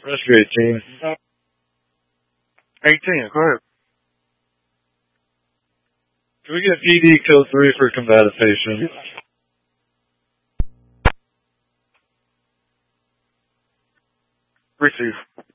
Rescue 18. 18, go ahead. Can we get PD code 3 for combative patient? Receive.